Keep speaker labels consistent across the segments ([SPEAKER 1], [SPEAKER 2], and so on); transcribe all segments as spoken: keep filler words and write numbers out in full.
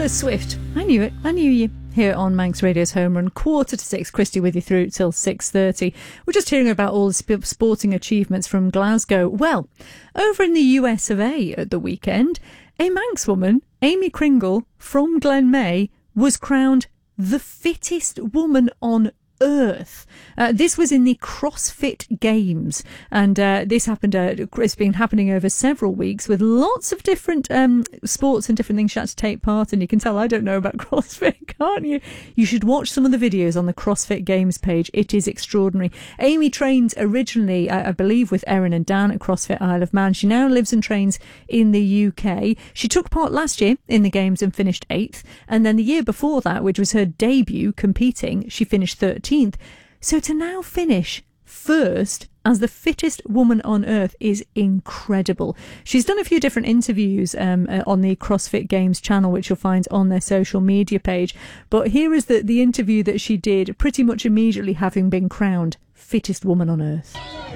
[SPEAKER 1] Taylor Swift. I knew it. I knew you. Here on Manx Radio's Home Run, quarter to six. Christy with you through till six thirty. We're just hearing about all the sp- sporting achievements from Glasgow. Well, over in the U S of A at the weekend, a Manx woman, Amy Kringle from Glenmay, was crowned the fittest woman on Earth. Uh, this was in the CrossFit Games, and uh, this happened. Uh, it's been happening over several weeks with lots of different um, sports and different things she had to take part in. You can tell I don't know about CrossFit, can't you? You should watch some of the videos on the CrossFit Games page. It is extraordinary. Amy trained originally, I, I believe, with Erin and Dan at CrossFit Isle of Man. She now lives and trains in the U K. She took part last year in the Games and finished eighth, and then the year before that, which was her debut competing, she finished thirteenth. So to now finish first as the fittest woman on earth is incredible. She's done a few different interviews um, uh, on the CrossFit Games channel, which you'll find on their social media page. But here is the, the interview that she did pretty much immediately having been crowned fittest woman on earth.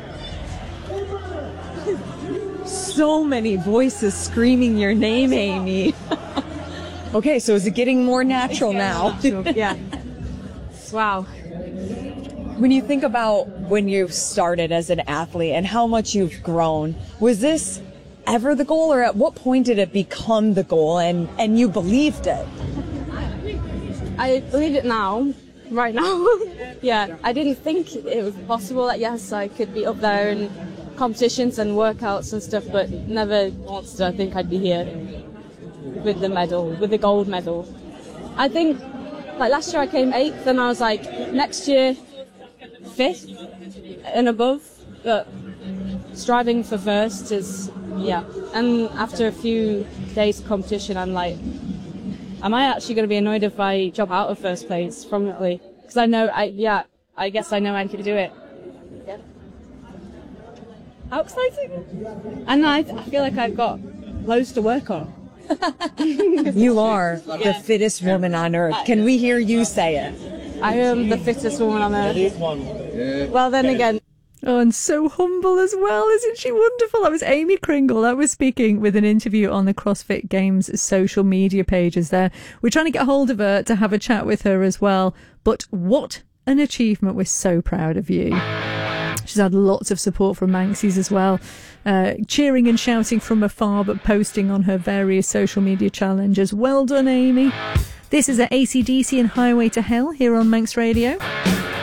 [SPEAKER 2] So many voices screaming your name, Amy. Okay, so is it getting more natural now?
[SPEAKER 3] Yeah. Wow.
[SPEAKER 2] When you think about when you started as an athlete and how much you've grown, was this ever the goal, or at what point did it become the goal and, and you believed it?
[SPEAKER 3] I believe it now, right now. Yeah, I didn't think it was possible that, yes, I could be up there in competitions and workouts and stuff, but never once did I think I'd be here with the medal, with the gold medal. I think, like last year I came eighth, and I was like, next year, fifth and above, but striving for first is, yeah. And after a few days of competition, I'm like, am I actually going to be annoyed if I drop out of first place prominently? Because I know, I yeah, I guess I know I can do it. Yeah. How exciting! And I, I feel like I've got loads to work on.
[SPEAKER 2] You are the fittest woman on earth. Can we hear you say it?
[SPEAKER 3] I am the fittest woman on earth. Well, then again.
[SPEAKER 1] Oh, and so humble as well. Isn't she wonderful? That was Amy Kringle. That was speaking with an interview on the CrossFit Games social media pages there. We're trying to get hold of her to have a chat with her as well. But what an achievement. We're so proud of you. She's had lots of support from Manxies as well, uh, cheering and shouting from afar, but posting on her various social media challenges. Well done, Amy. This is at A C D C and Highway to Hell here on Manx Radio.